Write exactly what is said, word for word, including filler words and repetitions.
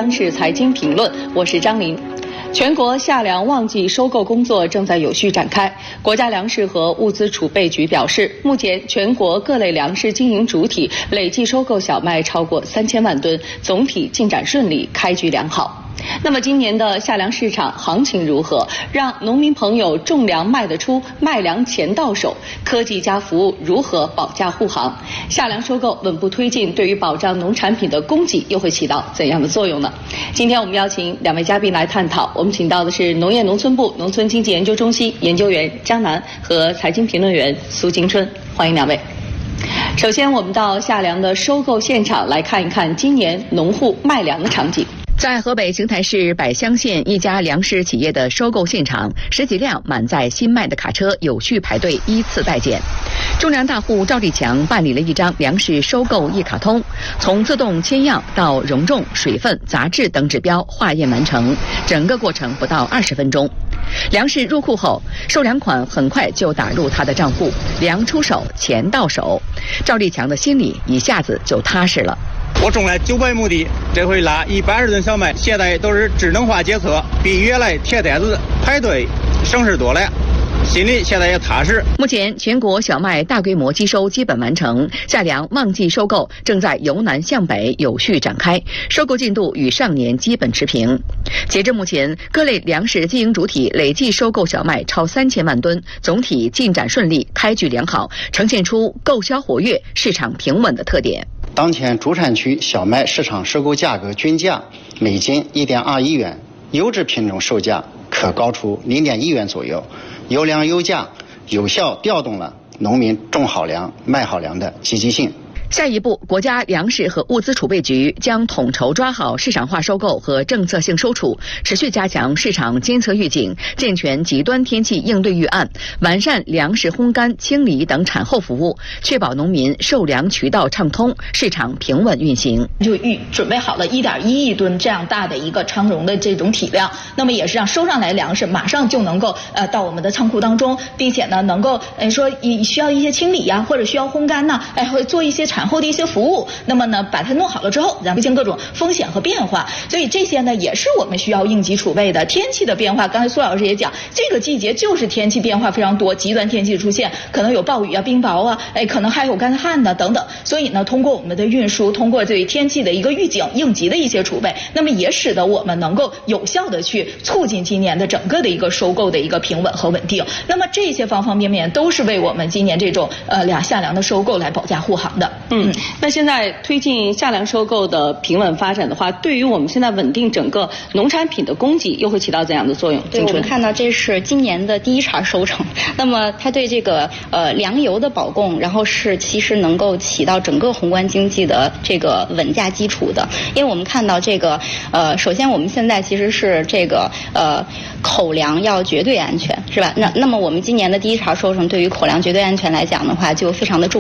央视财经评论，我是张琳。全国夏粮旺季收购工作正在有序展开。国家粮食和物资储备局表示，目前全国各类粮食经营主体累计收购小麦超过三千万吨，总体进展顺利，开局良好。那么今年的夏粮市场行情如何？让农民朋友种粮卖得出，卖粮钱到手，科技加服务如何保驾护航？夏粮收购稳步推进，对于保障农产品的供给又会起到怎样的作用呢？今天我们邀请两位嘉宾来探讨，我们请到的是农业农村部农村经济研究中心研究员张楠和财经评论员苏金春，欢迎两位。首先，我们到夏粮的收购现场来看一看今年农户卖粮的场景。在河北邢台市百乡县一家粮食企业的收购现场，十几辆满载新麦的卡车有序排队，依次待检。种粮大户赵立强办理了一张粮食收购一卡通，从自动签样到容重、水分、杂质等指标化验完成，整个过程不到二十分钟。粮食入库后，收粮款很快就打入他的账户，粮出手，钱到手，赵立强的心里一下子就踏实了。 我种了九百亩地，这回拿一百二十吨小麦，现在都是智能化检测，比原来贴袋子排队省事多了，心里现在也踏实。 目前全国小麦大规模机收基本完成，夏粮旺季收购正在由南向北有序展开，收购进度与上年基本持平。截至目前，各类粮食经营主体累计收购小麦超三千万吨，总体进展顺利，开局良好，呈现出购销活跃、市场平稳的特点。 当前主产区小麦市场收购价格均价每斤 一点二一元，优质品种售价可高出 零点一元左右，优粮优价，有效调动了农民种好粮、卖好粮的积极性。 下一步，国家粮食和物资储备局将统筹抓好市场化收购和政策性收储，持续加强市场监测预警，健全极端天气应对预案，完善粮食烘干、清理等产后服务，确保农民售粮渠道畅通，市场平稳运行。 就预准备好了 一点一亿吨这样大的一个长容的这种体量，那么也是让收上来粮食马上就能够呃到我们的仓库当中，并且呢能够呃说需要一些清理呀，或者需要烘干呢，哎会做一些产产后的一些服务，那么呢，把它弄好了之后，然后进行各种风险和变化，所以这些呢也是我们需要应急储备的。天气的变化，刚才苏老师也讲，这个季节就是天气变化非常多，极端天气出现，可能有暴雨啊、冰雹啊，哎，可能还有干旱的等等。所以呢，通过我们的运输，通过对天气的一个预警、应急的一些储备，那么也使得我们能够有效的去促进今年的整个的一个收购的一个平稳和稳定。那么这些方方面面都是为我们今年这种呃粮夏粮的收购来保驾护航的。 嗯，那现在推进夏粮收购的平稳发展的话，对于我们现在稳定整个农产品的供给又会起到怎样的作用？ 对，我们看到这是今年的第一茬收成，那么它对这个呃粮油的保供，然后是其实能够起到整个宏观经济的这个稳价基础的。因为我们看到这个呃，首先我们现在其实是这个呃口粮要绝对安全，是吧？那那么我们今年的第一茬收成对于口粮绝对安全来讲的话，就非常的重。